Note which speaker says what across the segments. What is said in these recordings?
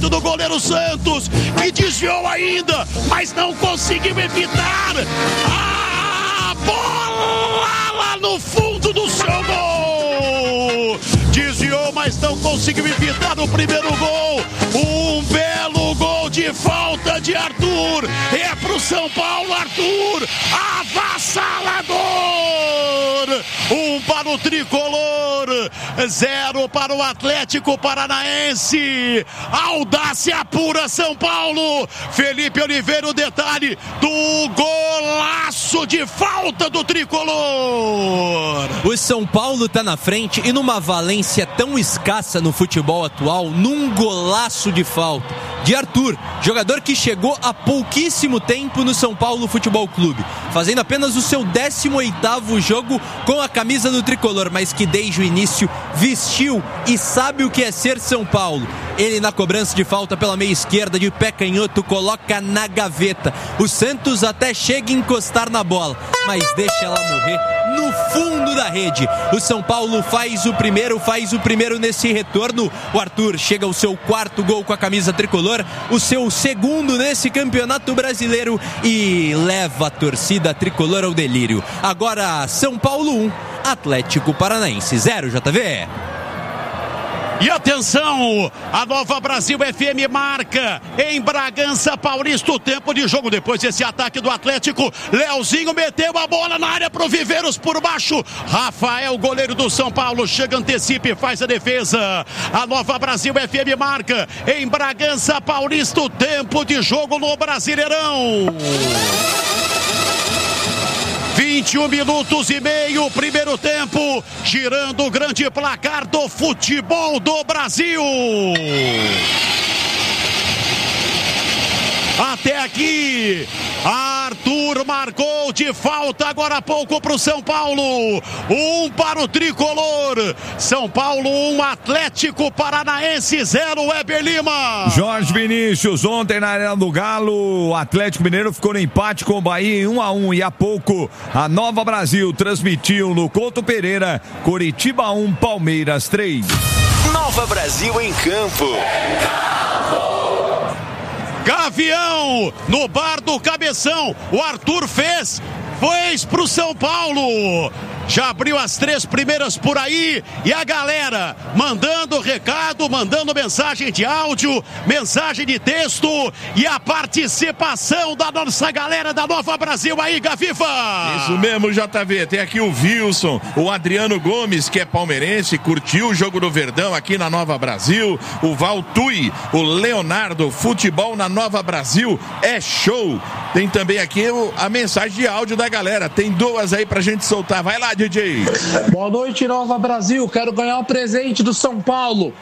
Speaker 1: do goleiro Santos, que desviou ainda, mas não conseguiu evitar a bola lá no fundo do seu gol. Desviou, mas não conseguiu evitar o primeiro gol. Um belo gol de falta de Arthur. É pro São Paulo, Arthur, avassalador. 1 para o Tricolor, 0 para o Atlético Paranaense. Audácia pura, São Paulo. Felipe Oliveira, o detalhe do golaço de falta do Tricolor.
Speaker 2: O São Paulo tá na frente e numa valência tão escassa no futebol atual, num golaço de falta de Arthur, jogador que chegou há pouquíssimo tempo no São Paulo Futebol Clube, fazendo apenas o seu 18º jogo com a camisa do Tricolor, mas que desde o início vestiu e sabe o que é ser São Paulo. Ele na cobrança de falta pela meia esquerda, de pé canhoto, coloca na gaveta. O Santos até chega a encostar na bola, mas deixa ela morrer no fundo da rede. O São Paulo faz o primeiro nesse retorno. O Arthur chega ao seu 4º gol com a camisa tricolor, o seu 2º nesse campeonato brasileiro, e leva a torcida tricolor ao delírio. Agora São Paulo 1, Atlético Paranaense 0, JV.
Speaker 1: E atenção, a Nova Brasil FM marca em Bragança Paulista o tempo de jogo. Depois desse ataque do Atlético, Leozinho meteu a bola na área pro Viveiros por baixo. Rafael, goleiro do São Paulo, chega, antecipa e faz a defesa. A Nova Brasil FM marca em Bragança Paulista o tempo de jogo no Brasileirão. 21 minutos e meio, primeiro tempo, girando o grande placar do futebol do Brasil. Até aqui, Arthur marcou de falta agora há pouco para o São Paulo. 1 para o Tricolor. São Paulo 1, Atlético Paranaense 0, Weber Lima.
Speaker 3: Jorge Vinícius, ontem na Arena do Galo, o Atlético Mineiro ficou no empate com o Bahia em 1-1. E há pouco, a Nova Brasil transmitiu no Couto Pereira, Coritiba 1, Palmeiras 3.
Speaker 4: Nova Brasil em campo.
Speaker 1: Gavião, no bar do Cabeção, o Arthur fez pro São Paulo. Já abriu as 3 primeiras por aí e a galera mandando recado, mandando mensagem de áudio, mensagem de texto e a participação da nossa galera da Nova Brasil aí, Gaviva.
Speaker 5: Isso mesmo, JV. Tem aqui o Wilson, o Adriano Gomes, que é palmeirense, curtiu o jogo do Verdão aqui na Nova Brasil. O Valtui, o Leonardo, futebol na Nova Brasil é show. Tem também aqui a mensagem de áudio da galera. Tem 2 aí pra gente soltar. Vai lá, DJ.
Speaker 6: Boa noite, Nova Brasil. Quero ganhar um presente do São Paulo.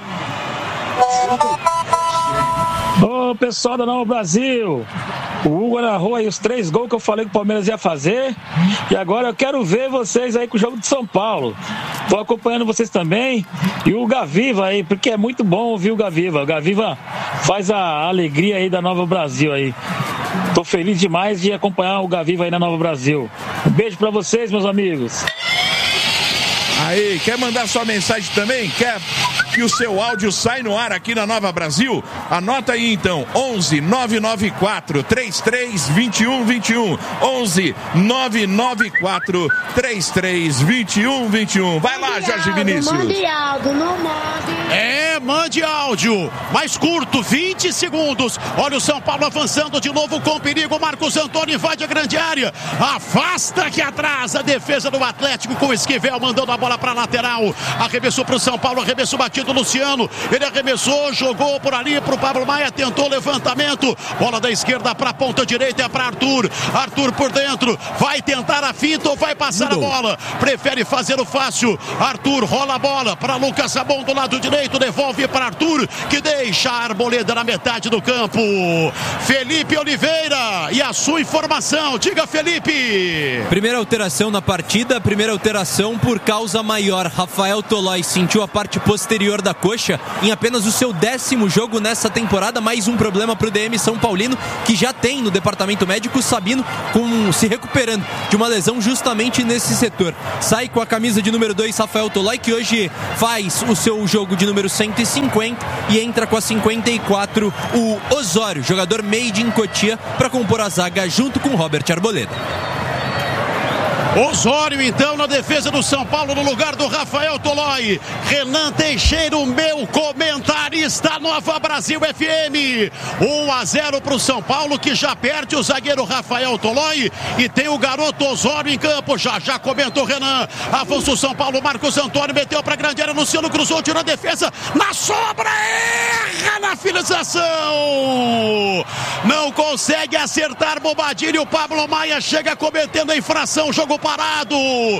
Speaker 6: Ô, pessoal da Nova Brasil. O Hugo narrou aí os 3 gols que eu falei que o Palmeiras ia fazer. E agora eu quero ver vocês aí com o jogo de São Paulo. Tô acompanhando vocês também. E o Gaviva aí, porque é muito bom ouvir o Gaviva. O Gaviva faz a alegria aí da Nova Brasil aí. Tô feliz demais de acompanhar o Gaviva aí na Nova Brasil. Um beijo pra vocês, meus amigos.
Speaker 5: Aí, quer mandar sua mensagem também? Quer que o seu áudio saia no ar aqui na Nova Brasil? Anota aí então, 11 994 33 21 21. 11 994 33 21 21. Vai lá, Jorge Vinícius.
Speaker 7: Mande áudio, não mande.
Speaker 1: Mande áudio, mais curto, 20 segundos. Olha o São Paulo avançando de novo com perigo. Marcos Antônio invade a grande área, afasta aqui atrás a defesa do Atlético com o Esquivel, mandando a bola para lateral. Arremessou para o São Paulo, arremesso batido Luciano. Ele arremessou, jogou por ali para o Pablo Maia, tentou levantamento. Bola da esquerda para a ponta direita, é para Arthur. Arthur por dentro, vai tentar a finta ou vai passar a bola? Prefere fazer o fácil. Arthur rola a bola para Lucas Sabon do lado direito, devolve para Arthur, que deixa a Arboleda na metade do campo. Felipe Oliveira e a sua informação. Diga, Felipe.
Speaker 2: Primeira alteração na partida, primeira alteração por causa maior. Rafael Tolói sentiu a parte posterior da coxa em apenas o seu 10º jogo nessa temporada. Mais um problema para o DM São Paulino, que já tem no departamento médico Sabino se recuperando de uma lesão justamente nesse setor. Sai com a camisa de número 2 Rafael Tolói, que hoje faz o seu jogo de número 100 150 e entra com a 54 o Osório, jogador made in Cotia, para compor a zaga junto com Robert Arboleda.
Speaker 1: Osório, então, na defesa do São Paulo, no lugar do Rafael Tolói. Renan Teixeira, o meu comentarista, Nova Brasil FM. 1-0 para o São Paulo, que já perde o zagueiro Rafael Tolói e tem o garoto Osório em campo. Já comentou Renan. Avança o São Paulo, Marcos Antônio meteu para a grande área, Luciano cruzou, tirou a defesa, na sobra, erra na finalização. Não consegue acertar Bobadilha, o Pablo Maia chega cometendo a infração, jogo parado.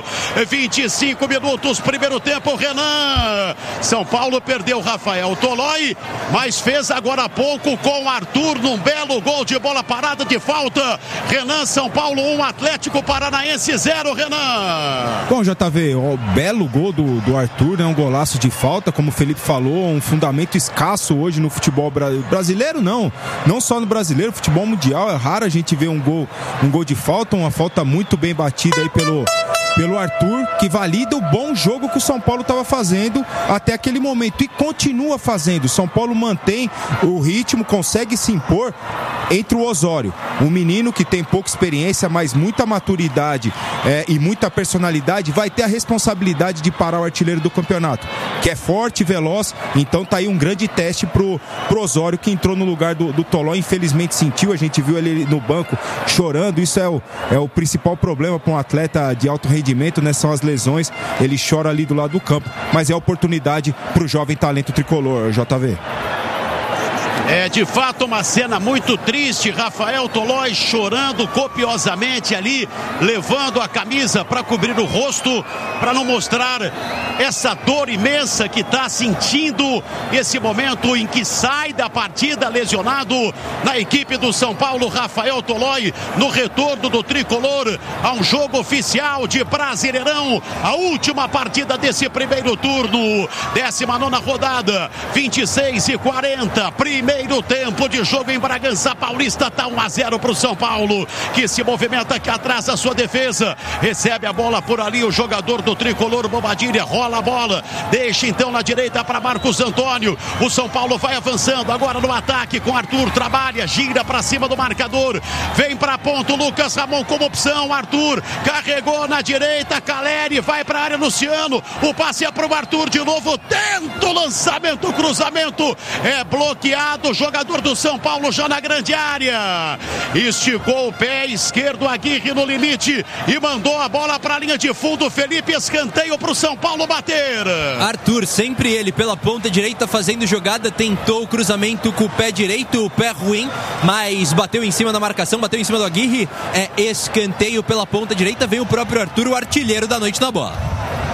Speaker 1: 25 minutos, primeiro tempo, Renan. São Paulo perdeu Rafael Tolói, mas fez agora há pouco com Arthur num belo gol de bola parada de falta. Renan, São Paulo 1, Atlético Paranaense 0, Renan.
Speaker 8: Bom, JV, o belo gol do Arthur, né? Um golaço de falta, como o Felipe falou, um fundamento escasso hoje no futebol brasileiro, não só no brasileiro, futebol mundial, é raro a gente ver um gol de falta, uma falta muito bem batida aí pelo Arthur, que valida o bom jogo que o São Paulo estava fazendo até aquele momento e continua fazendo. O São Paulo mantém o ritmo, consegue se impor entre o Osório, um menino que tem pouca experiência, mas muita maturidade e muita personalidade, vai ter a responsabilidade de parar o artilheiro do campeonato, que é forte e veloz. Então tá aí um grande teste pro Osório, que entrou no lugar do Tolói, infelizmente sentiu, a gente viu ele no banco chorando. Isso é o principal problema para um atleta de alto rendimento, né? São as lesões, ele chora ali do lado do campo, mas é oportunidade pro jovem talento tricolor, JV.
Speaker 1: É de fato uma cena muito triste, Rafael Tolói chorando copiosamente ali, levando a camisa para cobrir o rosto, para não mostrar essa dor imensa que está sentindo esse momento em que sai da partida lesionado na equipe do São Paulo. Rafael Tolói no retorno do tricolor a um jogo oficial de Brasileirão, a última partida desse primeiro turno, 19ª rodada, 26:40, primeiro tempo de jogo em Bragança Paulista. Tá 1-0 para o São Paulo, que se movimenta aqui atrás da sua defesa, recebe a bola por ali o jogador do tricolor Bobadilha, rola a bola, deixa então na direita para Marcos Antônio. O São Paulo vai avançando agora no ataque com Arthur, trabalha, gira para cima do marcador, vem para ponto Lucas Ramon como opção. Arthur carregou na direita, Caleri vai para a área, Luciano, o passe é para o Arthur de novo, tenta o lançamento, o cruzamento é bloqueado. O jogador do São Paulo já na grande área, esticou o pé esquerdo, Aguirre no limite e mandou a bola para a linha de fundo. Felipe, escanteio para o São Paulo bater.
Speaker 2: Arthur, sempre ele pela ponta direita fazendo jogada, tentou o cruzamento com o pé direito, o pé ruim, mas bateu em cima da marcação, bateu em cima do Aguirre. É escanteio pela ponta direita, vem o próprio Arthur, o artilheiro da noite na bola.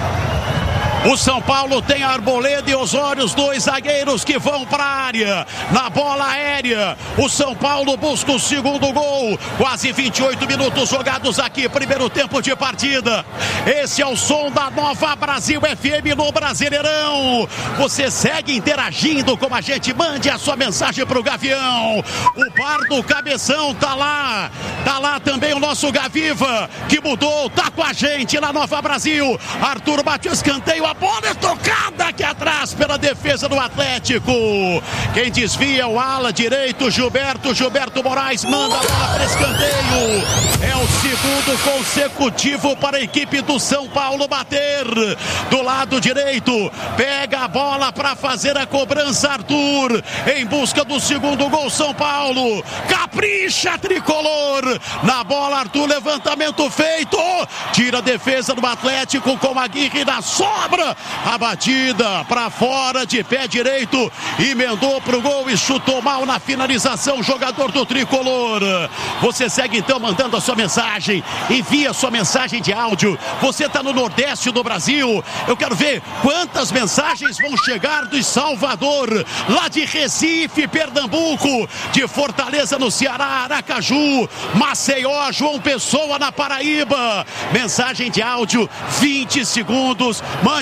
Speaker 1: O São Paulo tem Arboleda e Osório, os dois zagueiros que vão para a área. Na bola aérea, o São Paulo busca o segundo gol. Quase 28 minutos jogados aqui, primeiro tempo de partida. Esse é o som da Nova Brasil FM no Brasileirão. Você segue interagindo com a gente, mande a sua mensagem para o Gavião. O Pardo Cabeção tá lá também o nosso Gaviva, que mudou, tá com a gente na Nova Brasil. Arthur bate o escanteio, a bola é tocada aqui atrás pela defesa do Atlético. Quem desvia o ala direito, Gilberto Moraes manda a bola para escanteio. É o segundo consecutivo para a equipe do São Paulo bater. Do lado direito, pega a bola para fazer a cobrança Arthur, em busca do segundo gol. São Paulo capricha, tricolor. Na bola Arthur, levantamento feito, tira a defesa do Atlético com Aguirre na sobra. A batida para fora de pé direito, emendou pro gol e chutou mal na finalização, jogador do tricolor. Você segue então mandando a sua mensagem, envia a sua mensagem de áudio. Você tá no Nordeste do Brasil, eu quero ver quantas mensagens vão chegar de Salvador, lá de Recife, Pernambuco, de Fortaleza no Ceará, Aracaju, Maceió, João Pessoa na Paraíba. Mensagem de áudio, 20 segundos, mande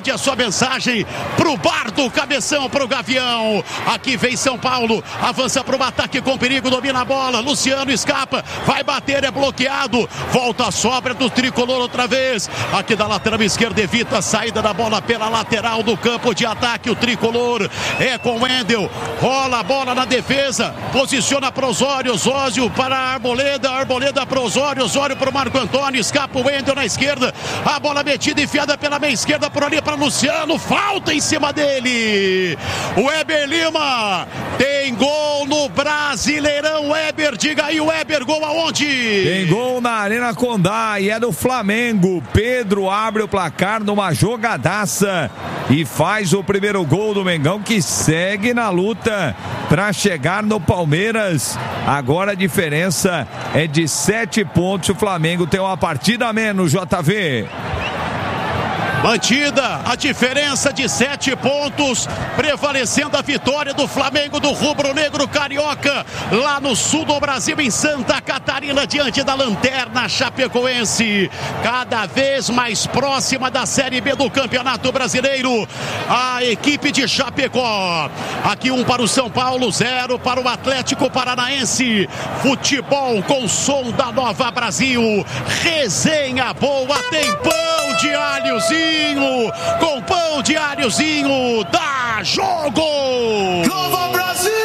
Speaker 1: Mande a sua mensagem pro bar do Cabeção, pro Gavião. Aqui vem São Paulo, avança pro ataque com perigo, domina a bola. Luciano escapa, vai bater, é bloqueado. Volta a sobra do tricolor outra vez. Aqui da lateral esquerda, evita a saída da bola pela lateral do campo de ataque. O tricolor é com o Wendel. Rola a bola na defesa, posiciona para Osório. Osório para a Arboleda. Arboleda para Osório. Osório para o Marco Antônio. Escapa o Wendel na esquerda. A bola metida, enfiada pela meia esquerda por ali para Luciano. Falta em cima dele. O Weber Lima tem gol no Brasileirão. Weber, diga aí, Weber, gol aonde?
Speaker 3: Tem gol na Arena Condá e é do Flamengo. Pedro abre o placar numa jogadaça e faz o primeiro gol do Mengão, que segue na luta para chegar no Palmeiras. Agora a diferença é de 7 pontos. O Flamengo tem uma partida a menos, JV.
Speaker 1: Mantida a diferença de 7 pontos, prevalecendo a vitória do Flamengo, do rubro-negro carioca, lá no sul do Brasil, em Santa Catarina, diante da lanterna chapecoense, cada vez mais próxima da Série B do Campeonato Brasileiro, a equipe de Chapecó. Aqui 1 para o São Paulo, 0 para o Atlético Paranaense. Futebol com som da Nova Brasil, resenha boa, tem pão de alhozinho. Com pão de alhozinho, dá jogo!
Speaker 9: Nova Brasil!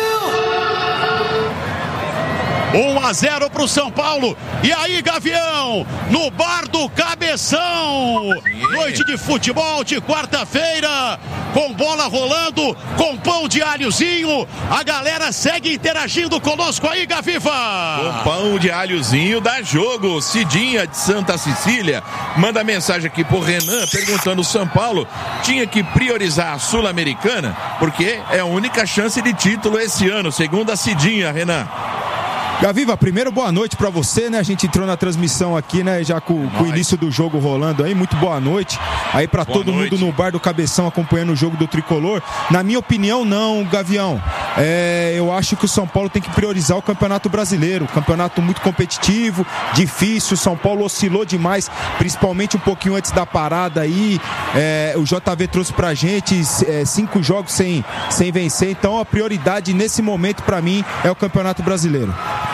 Speaker 1: 1-0 para o São Paulo. E aí, Gavião, no bar do Cabeção. Noite de futebol de quarta-feira, com bola rolando, com pão de alhozinho. A galera segue interagindo conosco aí, Gaviva.
Speaker 5: Com pão de alhozinho dá jogo. Cidinha de Santa Cecília manda mensagem aqui pro Renan, perguntando: o São Paulo tinha que priorizar a Sul-Americana, porque é a única chance de título esse ano, segundo a Cidinha, Renan.
Speaker 8: Gaviva, primeiro boa noite pra você, né? A gente entrou na transmissão aqui, né? Já com o início do jogo rolando aí, muito boa noite. Aí pra todo mundo no bar do Cabeção acompanhando o jogo do Tricolor. Na minha opinião, não, Gavião. Eu acho que o São Paulo tem que priorizar o Campeonato Brasileiro. Campeonato muito competitivo, difícil. O São Paulo oscilou demais, principalmente um pouquinho antes da parada aí. O JV trouxe pra gente 5 jogos sem vencer. Então a prioridade nesse momento pra mim é o Campeonato Brasileiro.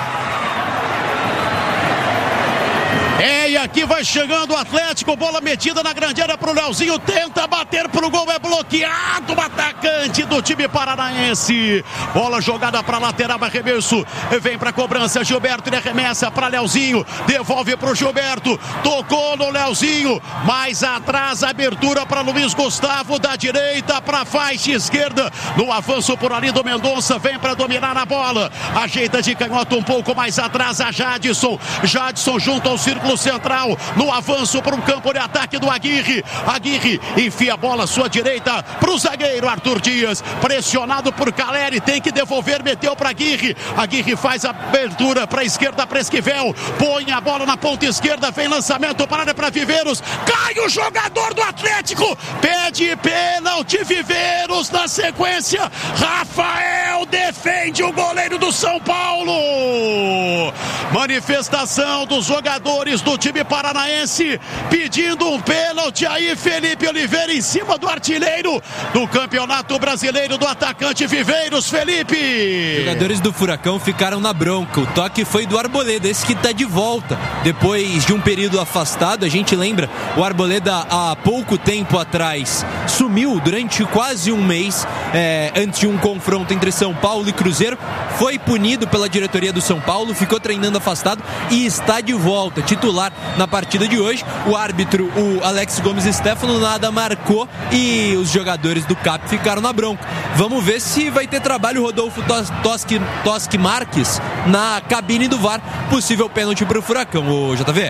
Speaker 1: E aqui vai chegando o Atlético, bola metida na grande área pro Leozinho, tenta bater pro gol, é bloqueado o atacante do time paranaense. Bola jogada pra lateral, arremesso, vem pra cobrança, Gilberto, ele arremessa pra Leozinho, devolve pro Gilberto, tocou no Leozinho, mais atrás, abertura pra Luiz Gustavo, da direita pra faixa esquerda, no avanço por ali do Mendonça, vem pra dominar a bola, ajeita de canhota um pouco mais atrás a Jadson junto ao círculo central, no avanço para um campo de ataque do Aguirre. Aguirre enfia a bola à sua direita para o zagueiro Arthur Dias, pressionado por Caleri, tem que devolver, meteu para Aguirre. Aguirre faz a abertura para a esquerda, para Esquivel, põe a bola na ponta esquerda, vem lançamento para a área para Viveiros, cai o jogador do Atlético, pede pênalti Viveiros, na sequência Rafael defende o goleiro do São Paulo. Manifestação dos jogadores do time paranaense pedindo um pênalti aí, Felipe Oliveira em cima do artilheiro do Campeonato Brasileiro, do atacante Viveiros. Felipe,
Speaker 2: os jogadores do Furacão ficaram na bronca. O toque foi do Arboleda, esse que tá de volta depois de um período afastado. A gente lembra, o Arboleda há pouco tempo atrás sumiu durante quase um mês, antes de um confronto entre São Paulo e Cruzeiro, foi punido pela diretoria do São Paulo, ficou treinando afastado e está de volta, titular na partida de hoje. O árbitro, o Alex Gomes Stefano, nada marcou e os jogadores do CAP ficaram na bronca. Vamos ver se vai ter trabalho Rodolfo Toschi Marques na cabine do VAR. Possível pênalti para o Furacão, o JV.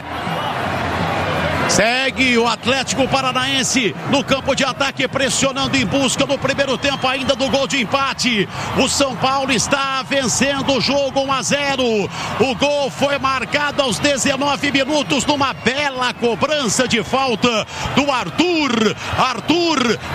Speaker 1: Segue o Atlético Paranaense no campo de ataque, pressionando em busca do primeiro tempo ainda do gol de empate. O São Paulo está vencendo o jogo 1-0. O gol foi marcado aos 19 minutos numa bela cobrança de falta do Arthur. Arthur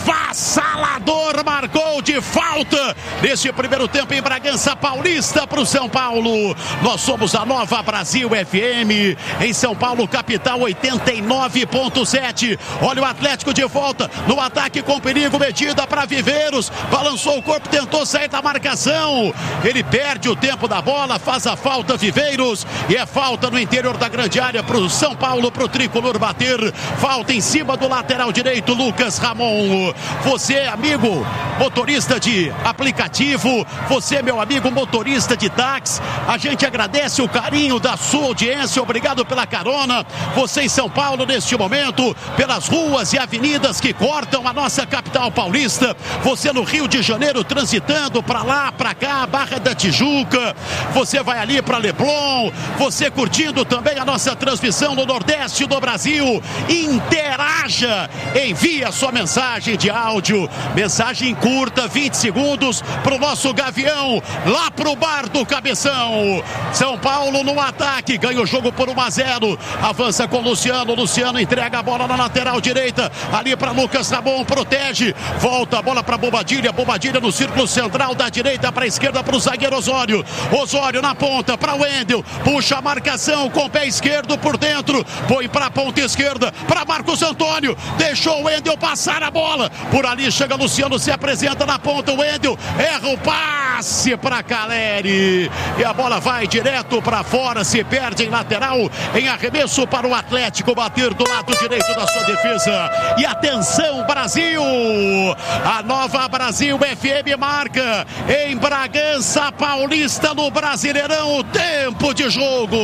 Speaker 1: avassalador, marcou de falta nesse primeiro tempo em Bragança Paulista para o São Paulo. Nós somos a Nova Brasil FM, em São Paulo, capital, 89.7. Olha o Atlético de volta no ataque com perigo, medida para Viveiros, balançou o corpo, tentou sair da marcação, ele perde o tempo da bola, faz a falta Viveiros, e é falta no interior da grande área para o São Paulo, para o tricolor bater, falta em cima do lateral direito, Lucas Ramon. Você, amigo motorista de aplicativo, você, meu amigo motorista de táxi, a gente agradece o carinho da sua audiência, obrigado pela carona, você em São Paulo neste momento, pelas ruas e avenidas que cortam a nossa capital paulista, você no Rio de Janeiro transitando para lá, para cá, Barra da Tijuca, você vai ali para Leblon, você curtindo também a nossa transmissão no Nordeste do Brasil, interaja, envie a sua mensagem de áudio, mensagem curta, 20 segundos, para o nosso Gavião, lá para o bar do Cabeção. São Paulo no ataque, ganha o jogo por 1-0, avança com Luciano, Luciano entrega a bola na lateral direita, ali para Lucas Ramon, protege, volta a bola para Bobadilha, Bobadilha no círculo central, da direita para a esquerda para o zagueiro Osório, Osório na ponta para o Wendel, puxa a marcação com o pé esquerdo por dentro, põe para a ponta esquerda, para Marcos Antônio, deixou o Wendel passar a bola, por ali chega Luciano, se apresenta na ponta, o Wendel erra o passe para Caleri, e a bola vai direto para fora, se perde em lateral, em arremesso para o Atlético bater do lado direito da sua defesa. E atenção, Brasil, a Nova Brasil FM marca em Bragança Paulista no Brasileirão o tempo de jogo.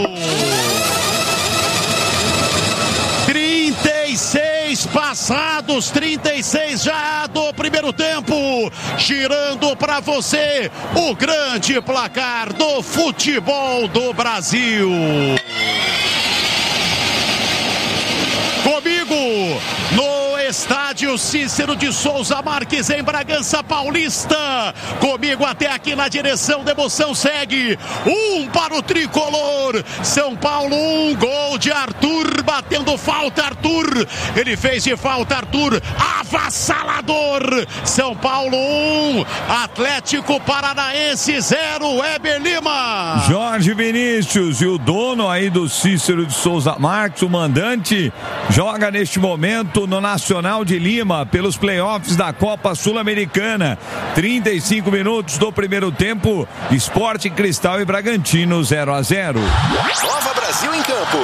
Speaker 1: 36 passados, 36 já do primeiro tempo, girando para você o grande placar do futebol do Brasil. Comigo no estádio Cícero de Souza Marques em Bragança Paulista, comigo até aqui na direção da emoção, segue 1 para o tricolor, São Paulo 1, gol de Arthur, batendo falta Arthur, ele fez de falta Arthur, avassalador, São Paulo 1, Atlético Paranaense 0, Weber Lima.
Speaker 3: Jorge Vinícius, e o dono aí do Cícero de Souza Marques, o mandante, joga neste momento no Nacional de Lima pelos playoffs da Copa Sul-Americana. 35 minutos do primeiro tempo, Sport Cristal e Bragantino 0-0.
Speaker 4: Nova Brasil em campo.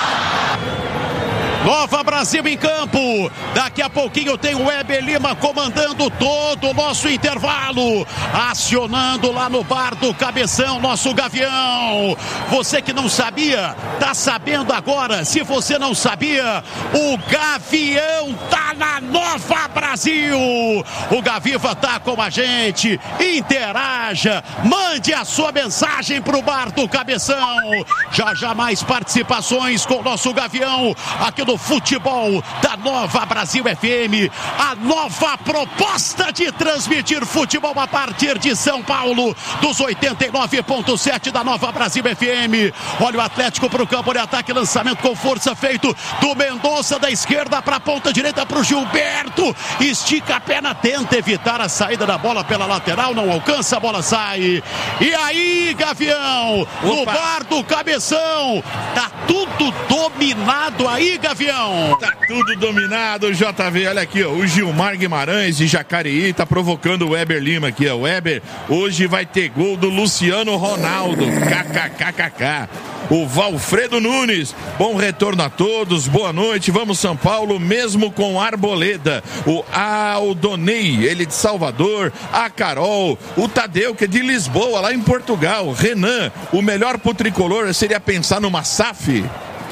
Speaker 1: Nova Brasil em campo, daqui a pouquinho tem o Weber Lima comandando todo o nosso intervalo, acionando lá no bar do Cabeção, nosso Gavião. Você que não sabia, tá sabendo agora. Se você não sabia, o Gavião tá na Nova Brasil. O Gaviva tá com a gente, interaja, mande a sua mensagem pro bar do Cabeção. Já mais participações com o nosso Gavião aqui no futebol da Nova Brasil FM, a nova proposta de transmitir futebol a partir de São Paulo, dos 89.7 da Nova Brasil FM. Olha o Atlético para o campo de ataque, lançamento com força feito do Mendonça, da esquerda para a ponta direita para o Gilberto, estica a perna, tenta evitar a saída da bola pela lateral, não alcança, a bola sai. E aí, Gavião, no bar do Cabeção, tá tudo dominado aí, Gavião.
Speaker 5: Tá tudo dominado, JV. Olha aqui, ó, o Gilmar Guimarães de Jacareí tá provocando o Weber Lima aqui, ó. O Weber hoje vai ter gol do Luciano Ronaldo. KKKKK. O Valfredo Nunes, bom retorno a todos, boa noite, vamos São Paulo, mesmo com Arboleda. O Aldonei, ele de Salvador, a Carol, o Tadeu, que é de Lisboa, lá em Portugal. Renan, o melhor pro tricolor seria pensar numa SAF?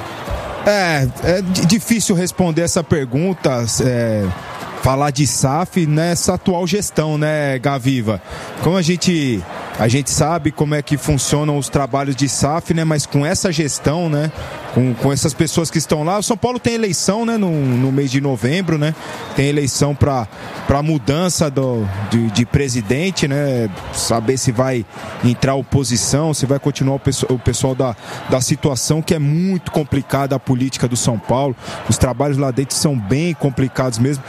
Speaker 8: É difícil responder essa pergunta, falar de SAF nessa atual gestão, né, Gaviva? Como a gente sabe como é que funcionam os trabalhos de SAF, né? Mas com essa gestão, né? Com essas pessoas que estão lá, o São Paulo tem eleição, né? No mês de novembro, né? Tem eleição para mudança de presidente, né? Saber se vai entrar oposição, se vai continuar o pessoal da situação que é muito complicada a política do São Paulo. Os trabalhos lá dentro são bem complicados mesmo.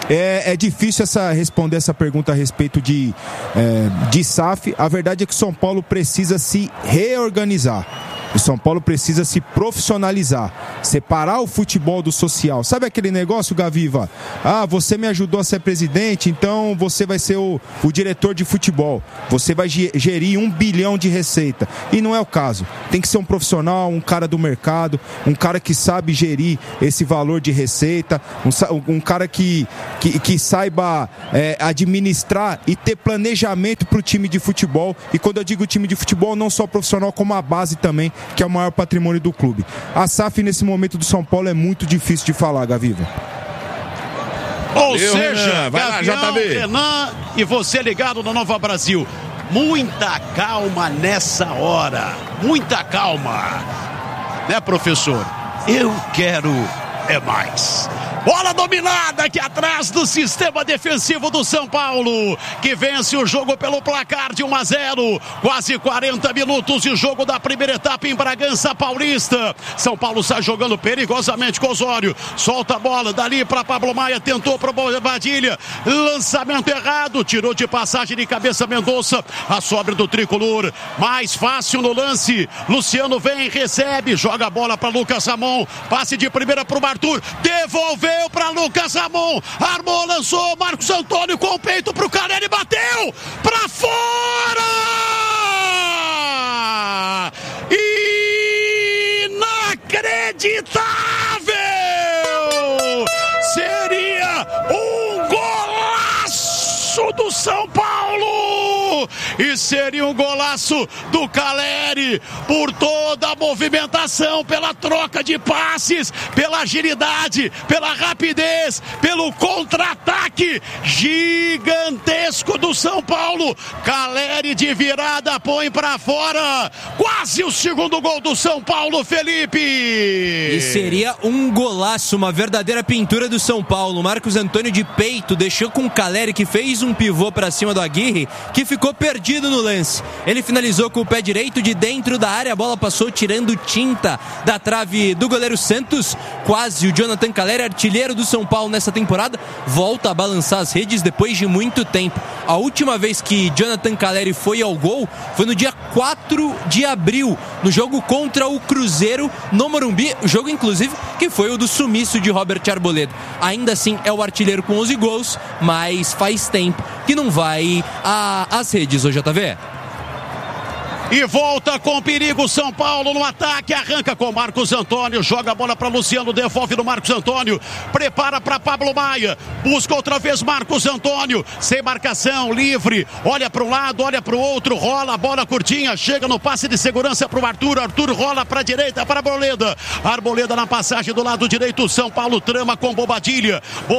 Speaker 8: É difícil responder essa pergunta a respeito de SAF. A verdade é que o São Paulo precisa se reorganizar. O São Paulo precisa se profissionalizar, separar o futebol do social. Sabe aquele negócio, Gaviva? Você me ajudou a ser presidente, então você vai ser o diretor de futebol. Você vai gerir 1 bilhão de receita. E não é o caso. Tem que ser um profissional, um cara do mercado, um cara que sabe gerir esse valor de receita, um cara que saiba administrar e ter planejamento para o time de futebol. E quando eu digo time de futebol, não só profissional, como a base também, que é o maior patrimônio do clube. A SAF nesse momento do São Paulo é muito difícil de falar, Gaviva.
Speaker 1: Ou seja, Gavião, Renan e você ligado no Nova Brasil. Muita calma nessa hora. Muita calma. Né, professor? Eu quero mais. Bola dominada aqui atrás do sistema defensivo do São Paulo, que vence o jogo pelo placar de 1-0. Quase 40 minutos de jogo da primeira etapa em Bragança Paulista. São Paulo sai jogando perigosamente com Osório. Solta a bola dali para Pablo Maia. Tentou para Bobadilha. Lançamento errado. Tirou de passagem de cabeça Mendonça. A sobra do tricolor. Mais fácil no lance. Luciano vem, recebe. Joga a bola para Lucas Ramon. Passe de primeira para o Arthur. Devolveu para Lucas Ramon, armou, lançou, Marcos Antônio com o peito para o Caleri, bateu para fora! Inacreditável! Seria um golaço do São Paulo! E seria um golaço do Caleri por toda a movimentação, pela troca de passes, pela agilidade, pela rapidez, pelo contra-ataque gigantesco do São Paulo. Caleri de virada põe para fora, quase o segundo gol do São Paulo, Felipe.
Speaker 2: E seria um golaço, uma verdadeira pintura do São Paulo. Marcos Antônio de peito deixou com o Caleri, que fez um pivô para cima do Aguirre, que ficou perdido no lance. Ele finalizou com o pé direito de dentro da área, a bola passou tirando tinta da trave do goleiro Santos. Quase o Jonathan Caleri, artilheiro do São Paulo nessa temporada, volta a balançar as redes depois de muito tempo. A última vez que Jonathan Caleri foi ao gol foi no dia 4 de abril, no jogo contra o Cruzeiro no Morumbi, o jogo inclusive que foi o do sumiço de Robert Arboleda. Ainda assim é o artilheiro com 11 gols, mas faz tempo que não vai às redes, ô JV.
Speaker 1: E volta com perigo São Paulo no ataque, arranca com Marcos Antônio, joga a bola para Luciano, devolve no Marcos Antônio, prepara para Pablo Maia, busca outra vez Marcos Antônio, sem marcação, livre, olha para um lado, olha para o outro, rola a bola curtinha, chega no passe de segurança para o Arthur rola para a direita, para Arboleda na passagem do lado direito, São Paulo trama com Bobadilha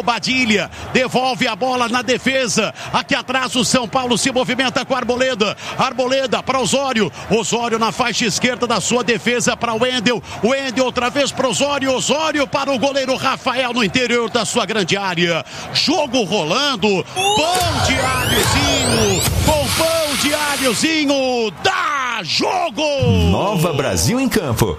Speaker 1: devolve a bola na defesa, aqui atrás o São Paulo se movimenta com Arboleda para Osório na faixa esquerda da sua defesa para o Wendel outra vez para Osório para o goleiro Rafael no interior da sua grande área. Jogo rolando, pão de alhozinho, com pão de alhozinho, dá jogo!
Speaker 4: Nova Brasil em campo.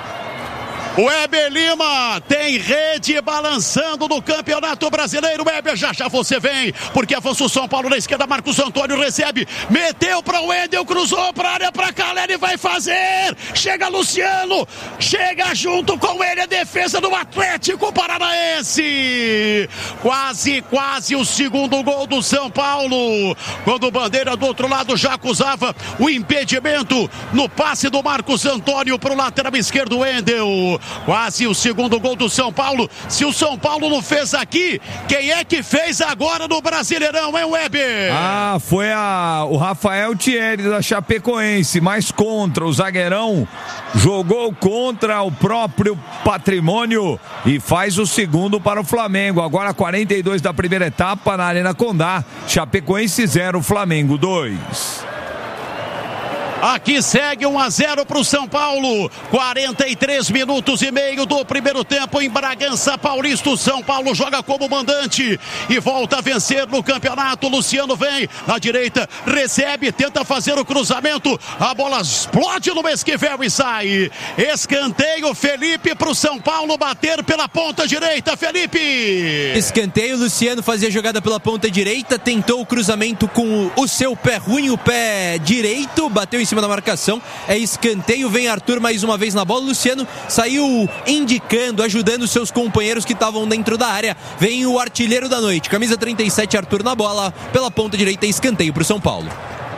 Speaker 1: O Weber Lima tem rede balançando no Campeonato Brasileiro. Weber, já você vem, porque avança o São Paulo na esquerda, Marcos Antônio recebe, meteu para o Wendel, cruzou para a área, para Caleri, vai fazer, chega Luciano, chega junto com ele a defesa do Atlético Paranaense. Quase o segundo gol do São Paulo, quando o Bandeira do outro lado já acusava o impedimento no passe do Marcos Antônio para o lateral esquerdo, Wendel. Quase o segundo gol do São Paulo. Se o São Paulo não fez aqui, quem é que fez agora no Brasileirão, hein, Weber?
Speaker 3: Foi o Rafael Thierry da Chapecoense, mas contra o zagueirão, jogou contra o próprio patrimônio e faz o segundo para o Flamengo. Agora 42 da primeira etapa na Arena Condá. Chapecoense 0, Flamengo 2.
Speaker 1: Aqui segue 1-0 para o São Paulo. 43 minutos e meio do primeiro tempo em Bragança Paulista. O São Paulo joga como mandante e volta a vencer no campeonato. Luciano vem na direita, recebe, tenta fazer o cruzamento. A bola explode no esquivel e sai. Escanteio, Felipe, para o São Paulo bater pela ponta direita. Felipe!
Speaker 2: Escanteio, Luciano fazia a jogada pela ponta direita, tentou o cruzamento com o seu pé ruim, o pé direito, bateu em cima da marcação, é escanteio, vem Arthur mais uma vez na bola, Luciano saiu indicando, ajudando seus companheiros que estavam dentro da área, vem o artilheiro da noite, camisa 37, Arthur na bola, pela ponta direita, escanteio para o São Paulo.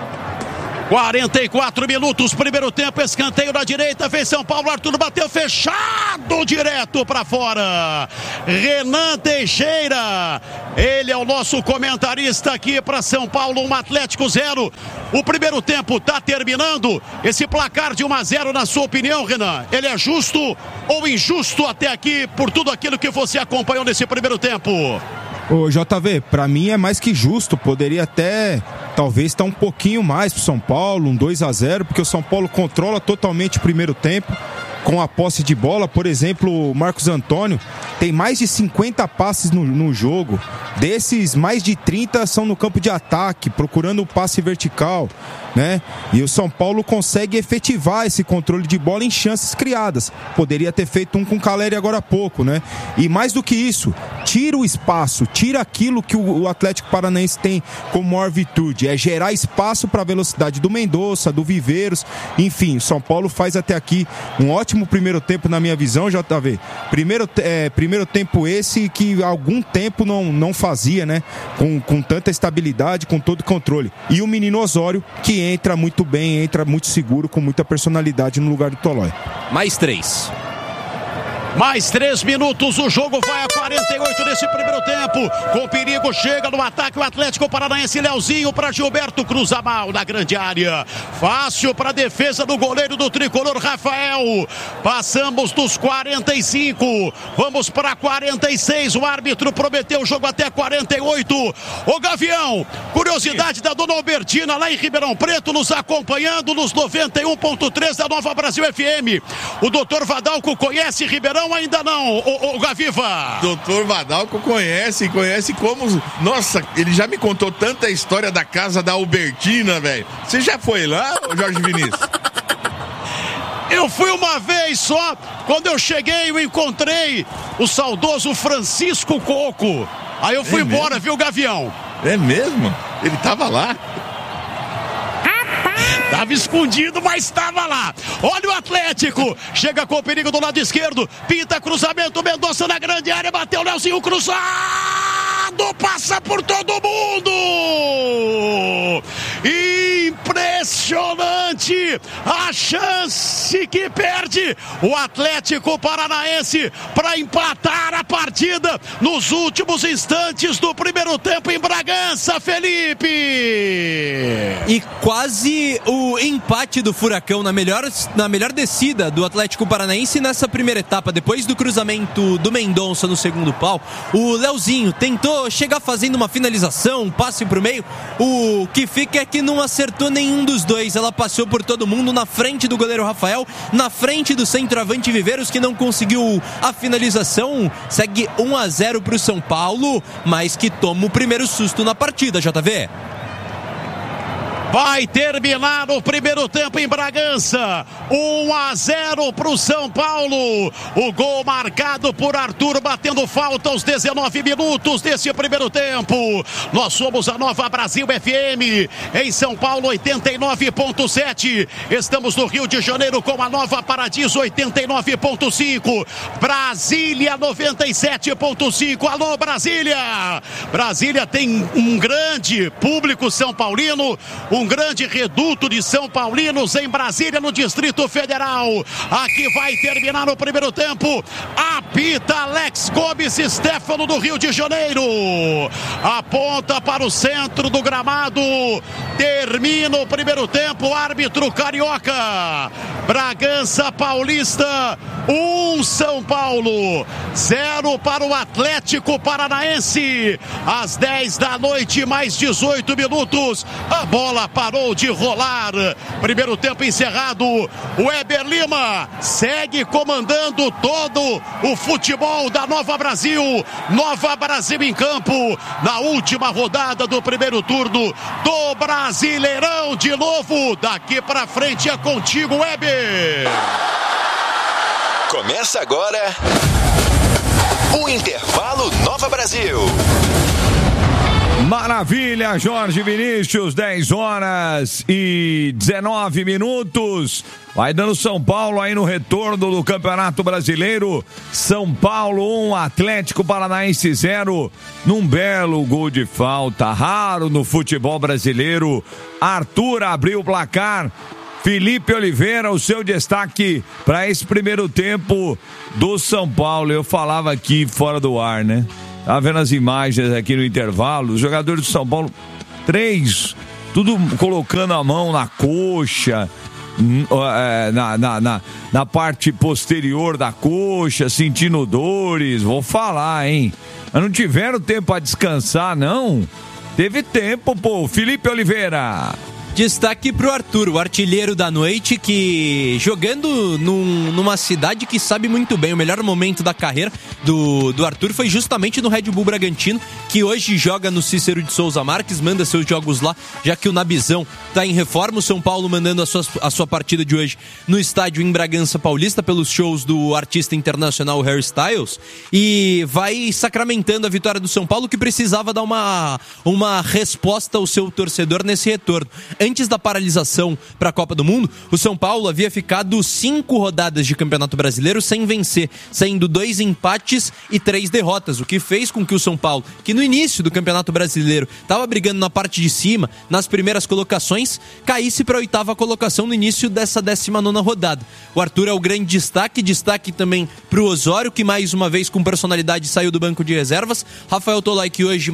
Speaker 1: 44 minutos, primeiro tempo, escanteio na direita, vem São Paulo, Arthur bateu fechado, direto para fora. Renan Teixeira, ele é o nosso comentarista aqui para São Paulo, 1 Atlético 0. O primeiro tempo está terminando, esse placar de 1-0, na sua opinião, Renan, ele é justo ou injusto até aqui, por tudo aquilo que você acompanhou nesse primeiro tempo?
Speaker 8: Ô JV, pra mim é mais que justo, poderia até talvez estar um pouquinho mais pro São Paulo, um 2-0, porque o São Paulo controla totalmente o primeiro tempo com a posse de bola. Por exemplo, o Marcos Antônio tem mais de 50 passes no jogo, desses mais de 30 são no campo de ataque, procurando o passe vertical, né? E o São Paulo consegue efetivar esse controle de bola em chances criadas. Poderia ter feito um com o Caleri agora há pouco, né? E mais do que isso, tira o espaço, tira aquilo que o Atlético Paranaense tem como maior virtude, é gerar espaço para a velocidade do Mendonça, do Viveiros, enfim, o São Paulo faz até aqui um ótimo primeiro tempo na minha visão, JV. Primeiro tempo esse que há algum tempo não fazia, né? Com tanta estabilidade, com todo o controle. E o menino Osório, que entra muito bem, entra muito seguro, com muita personalidade no lugar do Tolói.
Speaker 2: Mais 3.
Speaker 1: Mais 3 minutos, o jogo vai a 48 nesse primeiro tempo. Com perigo, chega no ataque o Atlético Paranaense. Leozinho para Gilberto, cruza mal na grande área. Fácil para a defesa do goleiro do tricolor, Rafael. Passamos dos 45, vamos para 46. O árbitro prometeu o jogo até 48. Ô Gavião, curiosidade da dona Albertina lá em Ribeirão Preto, nos acompanhando nos 91.3 da Nova Brasil FM. O doutor Vadalco conhece Ribeirão? Ainda não, o Gaviva.
Speaker 5: Doutor Vadalco conhece como... Nossa, ele já me contou tanta história da casa da Albertina, velho. Você já foi lá, Jorge Vinícius?
Speaker 1: Eu fui uma vez só. Quando eu cheguei, eu encontrei o saudoso Francisco Coco. Aí eu fui embora, viu, Gavião?
Speaker 5: É mesmo? Ele tava lá?
Speaker 1: Estava escondido, mas estava lá. Olha o Atlético. Chega com o perigo do lado esquerdo. Pinta cruzamento. Mendonça na grande área. Bateu o Leozinho cruzado. Passa por todo mundo. Impressionante a chance que perde o Atlético Paranaense para empatar a partida nos últimos instantes do primeiro tempo em Bragança, Felipe.
Speaker 2: E quase o empate do Furacão na melhor descida do Atlético Paranaense nessa primeira etapa, depois do cruzamento do Mendonça no segundo pau. O Leozinho tentou chegar fazendo uma finalização, um passe pro meio. O que fica é que não acertou nenhum dos dois. Ela passou por todo mundo, na frente do goleiro Rafael, na frente do centroavante Viveiros, que não conseguiu a finalização. Segue 1-0 pro São Paulo, mas que toma o primeiro susto na partida, JV.
Speaker 1: Vai terminar o primeiro tempo em Bragança. 1-0 para o São Paulo. O gol marcado por Arthur, batendo falta aos 19 minutos desse primeiro tempo. Nós somos a Nova Brasil FM. Em São Paulo, 89.7. Estamos no Rio de Janeiro com a Nova Paradiso, 89.5. Brasília, 97.5. Alô, Brasília! Brasília tem um grande público são paulino, um grande reduto de São Paulinos em Brasília, no Distrito Federal. Aqui vai terminar o primeiro tempo. Apita Alex Gomes Stefano do Rio de Janeiro. Aponta para o centro do gramado. Termina o primeiro tempo. Árbitro carioca. Bragança Paulista 1, São Paulo 0 para o Atlético Paranaense. Às 10 da noite, mais 18 minutos. A bola parou de rolar. Primeiro tempo encerrado. O Weber Lima segue comandando todo o futebol da Nova Brasil. Nova Brasil em campo na última rodada do primeiro turno do Brasileirão. De novo, daqui pra frente é contigo, Weber.
Speaker 4: Começa agora o Intervalo Nova Brasil.
Speaker 3: Maravilha, Jorge Vinícius, 10 horas e 19 minutos. Vai dando São Paulo aí no retorno do Campeonato Brasileiro. São Paulo 1, Atlético Paranaense 0. Num belo gol de falta, raro no futebol brasileiro. Arthur abriu o placar. Felipe Oliveira, o seu destaque para esse primeiro tempo do São Paulo. Eu falava aqui fora do ar, né? Tá vendo as imagens aqui no intervalo? Os jogadores do São Paulo, 3, tudo colocando a mão na coxa, na parte posterior da coxa, sentindo dores. Vou falar, hein? Mas não tiveram tempo para descansar, não? Teve tempo, pô. Felipe Oliveira.
Speaker 2: Destaque pro Arthur, o artilheiro da noite, que jogando numa cidade que sabe muito bem. O melhor momento da carreira do Arthur foi justamente no Red Bull Bragantino, que hoje joga no Cícero de Souza Marques, manda seus jogos lá, já que o Nabizão tá em reforma. O São Paulo mandando a sua partida de hoje no estádio em Bragança Paulista, pelos shows do artista internacional Harry Styles, e vai sacramentando a vitória do São Paulo, que precisava dar uma resposta ao seu torcedor nesse retorno. Antes da paralisação para a Copa do Mundo, o São Paulo havia ficado 5 rodadas de Campeonato Brasileiro sem vencer, saindo 2 empates e 3 derrotas, o que fez com que o São Paulo, que no início do Campeonato Brasileiro estava brigando na parte de cima, nas primeiras colocações, caísse para a 8ª colocação no início dessa 19ª rodada. O Arthur é o grande destaque também para o Osório, que mais uma vez com personalidade saiu do banco de reservas. Rafael Tolai, que hoje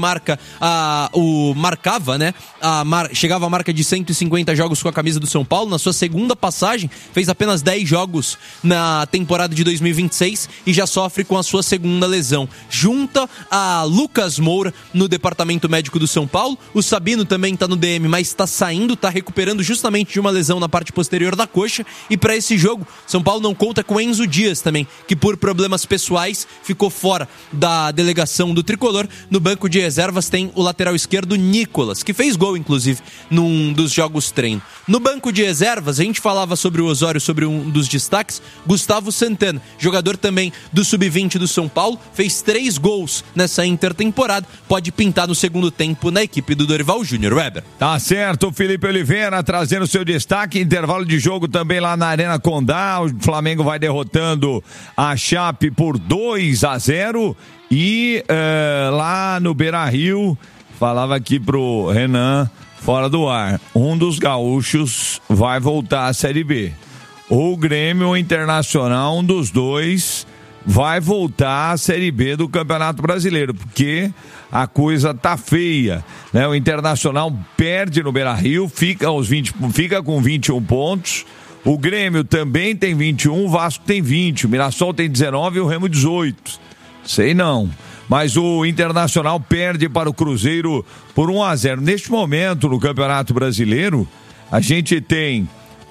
Speaker 2: chegava a marca de 150 jogos com a camisa do São Paulo. Na sua segunda passagem, fez apenas 10 jogos na temporada de 2026 e já sofre com a sua segunda lesão. Junta a Lucas Moura no departamento médico do São Paulo. O Sabino também está no DM, mas está saindo, está recuperando justamente de uma lesão na parte posterior da coxa. E para esse jogo, São Paulo não conta com Enzo Dias também, que por problemas pessoais ficou fora da delegação do Tricolor. No banco de reservas tem o lateral esquerdo Nicolas, que fez gol inclusive num dos jogos treino. No banco de reservas, a gente falava sobre o Osório, sobre um dos destaques, Gustavo Santana, jogador também do Sub-20 do São Paulo, fez 3 gols nessa intertemporada, pode pintar no segundo tempo na equipe do Dorival Júnior. Weber.
Speaker 3: Tá certo, Felipe Oliveira trazendo seu destaque, intervalo de jogo também lá na Arena Condá, o Flamengo vai derrotando a Chape por 2-0 e lá no Beira-Rio, falava aqui pro Renan, fora do ar, um dos gaúchos vai voltar à Série B. Ou o Grêmio ou o Internacional, um dos dois vai voltar à Série B do Campeonato Brasileiro, porque a coisa tá feia, né? O Internacional perde no Beira-Rio, fica com 21 pontos. O Grêmio também tem 21, o Vasco tem 20, o Mirassol tem 19 e o Remo 18. Sei não. Mas o Internacional perde para o Cruzeiro por 1-0. Neste momento, no Campeonato Brasileiro, a gente tem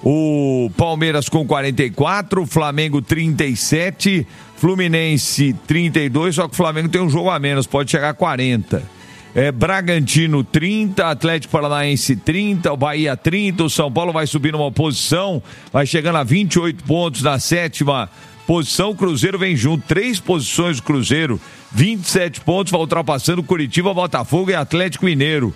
Speaker 3: o Palmeiras com 44, Flamengo 37, Fluminense 32, só que o Flamengo tem um jogo a menos, pode chegar a 40. Bragantino 30, Atlético Paranaense 30, o Bahia 30, o São Paulo vai subir numa posição, vai chegando a 28 pontos na 7ª posição. O Cruzeiro vem junto, 3 posições do Cruzeiro, 27 pontos, vai ultrapassando Curitiba, Botafogo e Atlético Mineiro.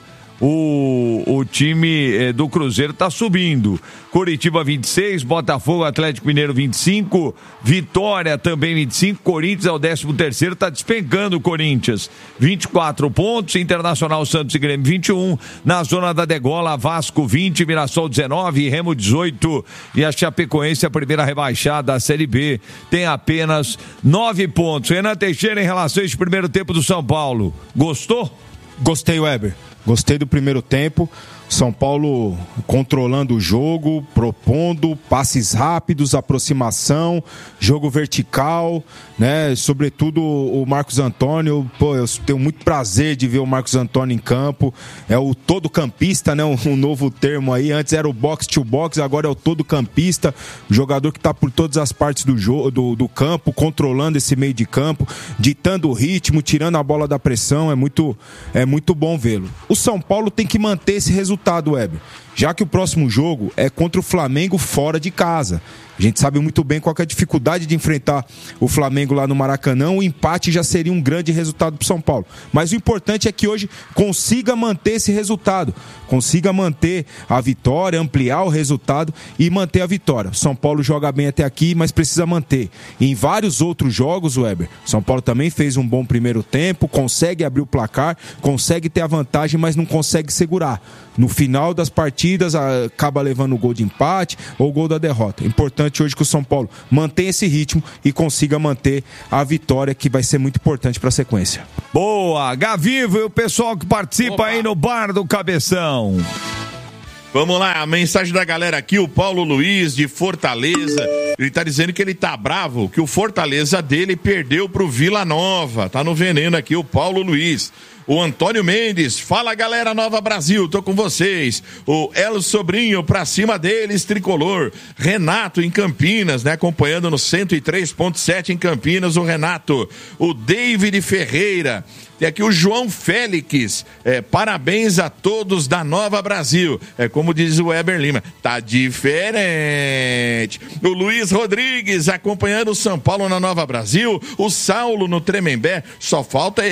Speaker 3: O time do Cruzeiro está subindo. Curitiba 26, Botafogo, Atlético Mineiro 25, Vitória também 25, Corinthians é o 13º, está despencando o Corinthians, 24 pontos, Internacional, Santos e Grêmio 21, na zona da degola, Vasco 20, Mirassol 19, Remo 18 e a Chapecoense, a primeira rebaixada da Série B, tem apenas 9 pontos. Renan Teixeira, em relação a esse primeiro tempo do São Paulo, gostou?
Speaker 8: Gostei, Weber. Gostei do primeiro tempo. São Paulo controlando o jogo, propondo passes rápidos, aproximação, jogo vertical, né? Sobretudo o Marcos Antônio. Pô, eu tenho muito prazer de ver o Marcos Antônio em campo. É o todo campista, né? Um novo termo aí. Antes era o box to box, agora é o todo campista. O jogador que está por todas as partes do jogo, do campo, controlando esse meio de campo, ditando o ritmo, tirando a bola da pressão. É muito bom vê-lo. O São Paulo tem que manter esse resultado, Weber, já que o próximo jogo é contra o Flamengo fora de casa. A gente sabe muito bem qual que é a dificuldade de enfrentar o Flamengo lá no Maracanã. O empate já seria um grande resultado para o São Paulo. Mas o importante é que hoje consiga manter esse resultado. Consiga manter a vitória, ampliar o resultado e manter a vitória. O São Paulo joga bem até aqui, mas precisa manter. Em vários outros jogos, Weber, São Paulo também fez um bom primeiro tempo, consegue abrir o placar, consegue ter a vantagem, mas não consegue segurar. No final das partidas, acaba levando o gol de empate ou o gol da derrota. Importante hoje que o São Paulo mantenha esse ritmo e consiga manter a vitória, que vai ser muito importante para a sequência.
Speaker 3: Boa! Gavivo e o pessoal que participa aí no Bar do Cabeção.
Speaker 5: Vamos lá, a mensagem da galera aqui, o Paulo Luiz de Fortaleza, ele tá dizendo que ele tá bravo, que o Fortaleza dele perdeu pro Vila Nova, tá no veneno aqui o Paulo Luiz. O Antônio Mendes, fala galera Nova Brasil, tô com vocês. O El Sobrinho, pra cima deles, tricolor. Renato em Campinas, né, acompanhando no 103.7 em Campinas, o Renato. O David Ferreira. Tem aqui o João Félix, parabéns a todos da Nova Brasil. Como diz o Weber Lima, tá diferente. O Luiz Rodrigues acompanhando o São Paulo na Nova Brasil. O Saulo no Tremembé. Só falta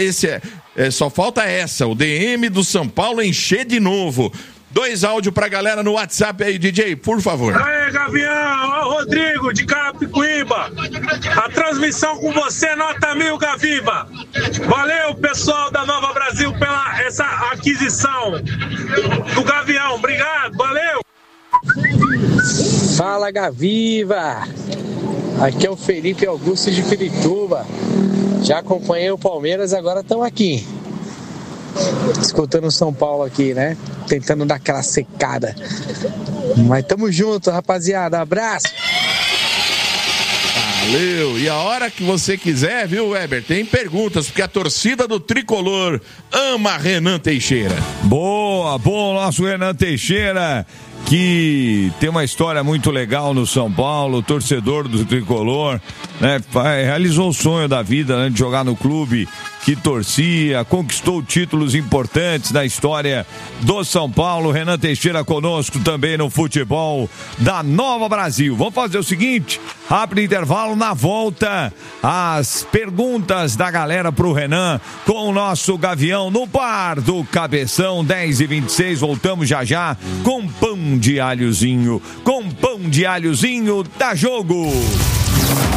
Speaker 5: essa, o DM do São Paulo encher de novo. 2 áudios pra galera no WhatsApp aí, DJ, por favor.
Speaker 6: Aê, Gavião, ó, Rodrigo de Carapicuíba. A transmissão com você, nota 1000, Gaviva. Valeu, pessoal da Nova Brasil, pela essa aquisição do Gavião. Obrigado, valeu.
Speaker 10: Fala, Gaviva. Aqui é o Felipe Augusto de Pirituba. Já acompanhei o Palmeiras, agora estamos aqui. Escutando o São Paulo aqui, né? Tentando dar aquela secada. Mas tamo junto, rapaziada. Abraço!
Speaker 5: Valeu! E a hora que você quiser, viu, Weber? Tem perguntas, porque a torcida do Tricolor ama Renan Teixeira.
Speaker 3: Boa, bom, nosso Renan Teixeira, que tem uma história muito legal no São Paulo, torcedor do Tricolor, né? Realizou o sonho da vida, né, de jogar no clube que torcia, conquistou títulos importantes na história do São Paulo. Renan Teixeira conosco também no futebol da Nova Brasil. Vamos fazer o seguinte, rápido intervalo, na volta as perguntas da galera pro Renan com o nosso Gavião no Bar do Cabeção, 10h26, voltamos já com pão de alhozinho, da Jogo.